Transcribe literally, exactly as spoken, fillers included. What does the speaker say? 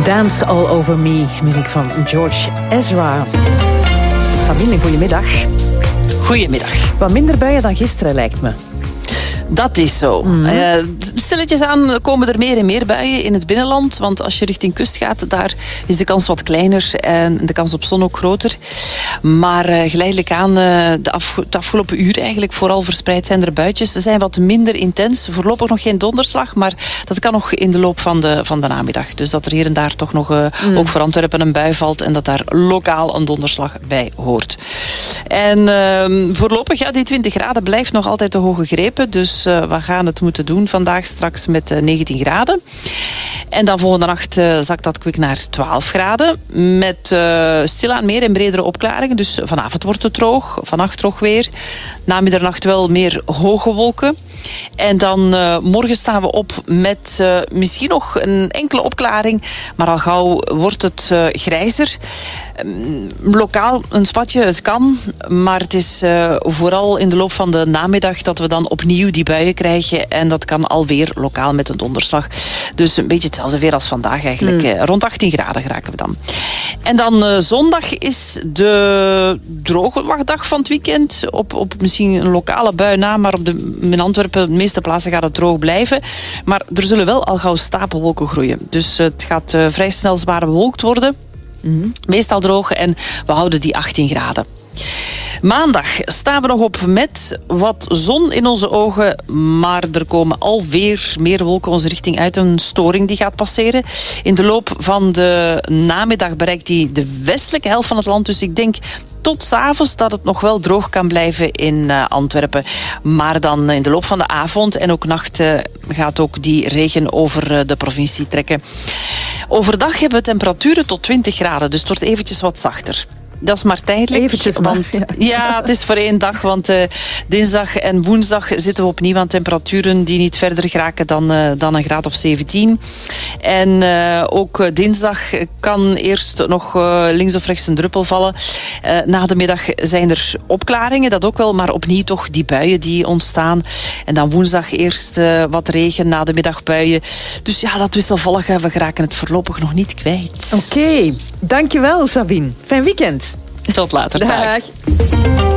Dance All Over Me, muziek van George Ezra. Sabine, goedemiddag. Goedemiddag. Wat minder buien dan gisteren, lijkt me. Dat is zo. Mm-hmm. Uh, stilletjes aan komen er meer en meer buien in het binnenland. Want als je richting kust gaat, daar is de kans wat kleiner en de kans op zon ook groter. Maar uh, geleidelijk aan, uh, de af, het afgelopen uur eigenlijk, vooral verspreid zijn er buitjes. Ze zijn wat minder intens. Voorlopig nog geen donderslag, maar dat kan nog in de loop van de, van de namiddag. Dus dat er hier en daar toch nog, uh, mm. ook voor Antwerpen, een bui valt en dat daar lokaal een donderslag bij hoort. En uh, voorlopig, ja, die twintig graden blijft nog altijd de hoge grepen. Dus uh, we gaan het moeten doen vandaag straks met uh, negentien graden. En dan volgende nacht uh, zakt dat kwik naar twaalf graden. Met uh, stilaan meer en bredere opklaringen. Dus vanavond wordt het droog, vannacht droog weer. Na middernacht wel meer hoge wolken. En dan uh, morgen staan we op met uh, misschien nog een enkele opklaring. Maar al gauw wordt het uh, grijzer. Um, lokaal een spatje, het kan. Maar het is uh, vooral in de loop van de namiddag dat we dan opnieuw die buien krijgen. En dat kan alweer lokaal met een donderslag. Dus een beetje hetzelfde weer als vandaag eigenlijk. Mm. Rond achttien graden geraken we dan. En dan uh, zondag is de droge dag van het weekend. Op, op misschien een lokale bui na, maar op de, in Antwerpen, de meeste plaatsen gaat het droog blijven. Maar er zullen wel al gauw stapelwolken groeien. Dus uh, het gaat uh, vrij snel zwaar bewolkt worden. Mm-hmm. Meestal droog en we houden die achttien graden. Maandag staan we nog op met wat zon in onze ogen, maar er komen alweer meer wolken onze richting uit. Een storing die gaat passeren. In de loop van de namiddag bereikt die de westelijke helft van het land. Dus ik denk tot 's avonds dat het nog wel droog kan blijven in uh, Antwerpen. Maar dan in de loop van de avond en ook nacht uh, gaat ook die regen over uh, de provincie trekken. Overdag hebben we temperaturen tot twintig graden, dus het wordt eventjes wat zachter. Dat is maar tijdelijk. Eventjes maar, want, ja. ja, het is voor één dag, want uh, dinsdag en woensdag zitten we opnieuw aan temperaturen die niet verder geraken dan, uh, dan een graad of zeventien. En uh, ook uh, dinsdag kan eerst nog uh, links of rechts een druppel vallen. Uh, na de middag zijn er opklaringen, dat ook wel, maar opnieuw toch die buien die ontstaan. En dan woensdag eerst uh, wat regen, na de middag buien. Dus ja, dat wisselvallige, we geraken het voorlopig nog niet kwijt. Oké, okay. Dankjewel Sabine. Fijn weekend. Tot later. Dag. Dag.